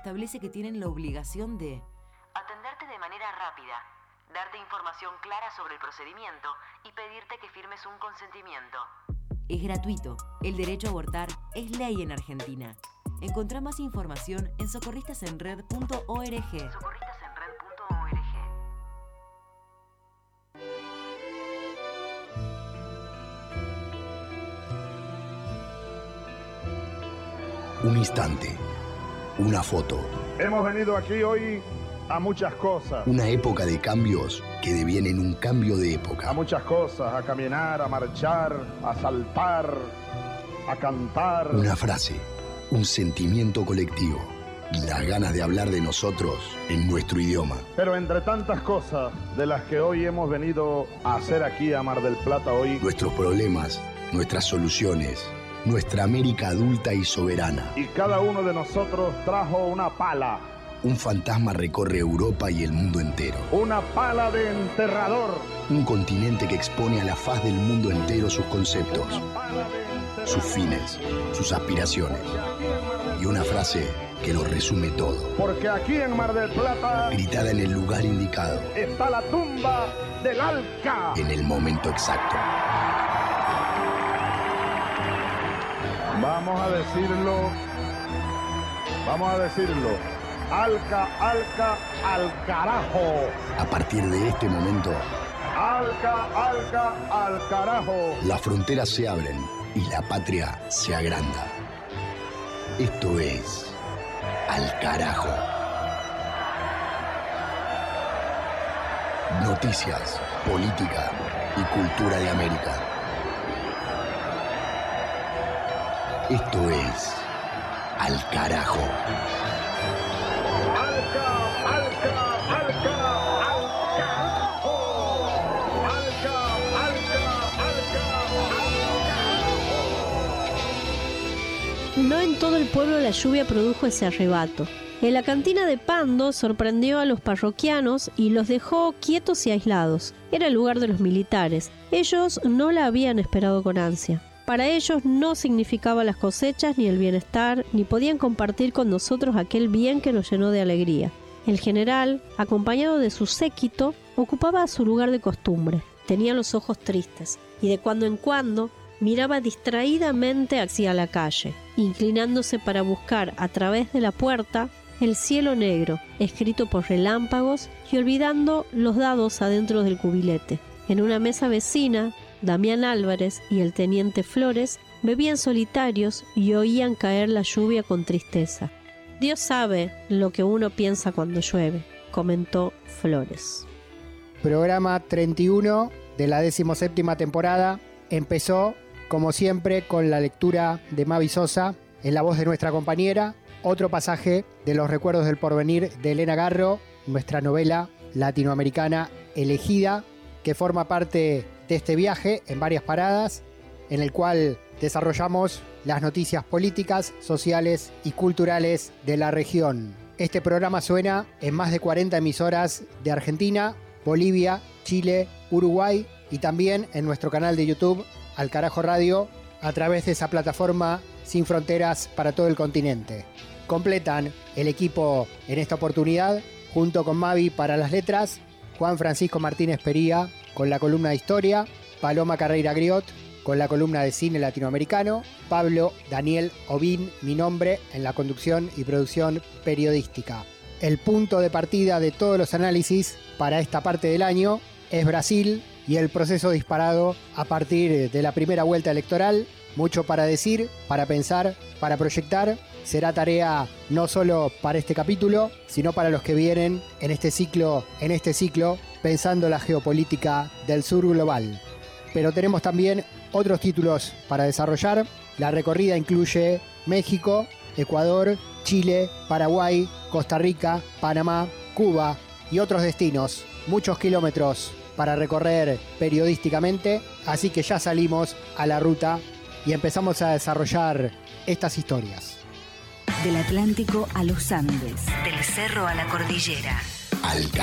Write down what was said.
establece que tienen la obligación de atenderte de manera rápida, darte información clara sobre el procedimiento y pedirte que firmes un consentimiento. Es gratuito. El derecho a abortar es ley en Argentina. Encontrá más información en socorristasenred.org. Socorristasenred.org. Un instante, una foto. Hemos venido aquí hoy a muchas cosas. Una época de cambios que devienen un cambio de A época. muchas cosas, a caminar, a marchar, a saltar, a cantar. Una frase, un sentimiento colectivo y las ganas de hablar de nosotros en nuestro idioma. Pero entre tantas cosas de las que hoy hemos venido a hacer aquí a Mar del Plata hoy, Nuestros problemas, nuestras soluciones, nuestra América adulta y soberana. y cada uno de nosotros trajo una pala. Un fantasma recorre Europa y el mundo entero. Una pala de enterrador. Un continente que expone a la faz del mundo entero sus conceptos, Pala de enterrador. sus fines, sus aspiraciones. Y una frase que lo resume todo. Porque aquí en Mar del Plata Gritada en el lugar indicado, está la tumba del Alca. en el momento exacto. Vamos a decirlo. Alca, Alca, al carajo. A partir de este momento, Alca, Alca, al carajo. las fronteras se abren y la patria se agranda. Esto es Al Carajo. Noticias, política y cultura de América. Esto es Al Carajo. Alca, Alca, Alca, al carajo. Alca, Alca, Alca, al No en todo el pueblo la lluvia produjo ese arrebato. En la cantina de Pando sorprendió a los parroquianos y los dejó quietos y aislados. Era el lugar de los militares. Ellos no la habían esperado con ansia. Para ellos no significaba las cosechas ni el bienestar, ni podían compartir con nosotros aquel bien que nos llenó de alegría. El general, acompañado de su séquito, ocupaba su lugar de costumbre. Tenía los ojos tristes y de cuando en cuando miraba distraídamente hacia la calle, inclinándose para buscar a través de la puerta el cielo negro, escrito por relámpagos, y olvidando los dados adentro del cubilete. En una mesa vecina, Damián Álvarez y el teniente Flores bebían solitarios y oían caer la lluvia con tristeza. Dios sabe lo que uno piensa cuando llueve, comentó Flores. Programa 31 de la 17ª temporada empezó, como siempre, con la lectura de Mavi Sosa en la voz de nuestra compañera. Otro pasaje de Los recuerdos del porvenir de Elena Garro, nuestra novela latinoamericana elegida, que forma parte de este viaje en varias paradas, en el cual desarrollamos las noticias políticas, sociales y culturales de la región. Este programa suena en más de 40 emisoras de Argentina, Bolivia, Chile, Uruguay y también en nuestro canal de YouTube, Al Carajo Radio, a través de esa plataforma sin fronteras para todo el continente. Completan el equipo en esta oportunidad, junto con Mavi para las letras, Juan Francisco Martínez Pería con la columna de historia, Paloma Carreira Griot con la columna de cine latinoamericano, Pablo Daniel Obín, mi nombre, en la conducción y producción periodística. El punto de partida de todos los análisis para esta parte del año es Brasil y el proceso disparado a partir de la primera vuelta electoral. Mucho para decir, para pensar, para proyectar. Será tarea no solo para este capítulo, sino para los que vienen en este ciclo, pensando la geopolítica del sur global. Pero tenemos también otros títulos para desarrollar. La recorrida incluye México, Ecuador, Chile, Paraguay, Costa Rica, Panamá, Cuba y otros destinos. Muchos kilómetros para recorrer periodísticamente, así que ya salimos a la ruta y empezamos a desarrollar estas historias. Del Atlántico a los Andes, del cerro a la cordillera. Al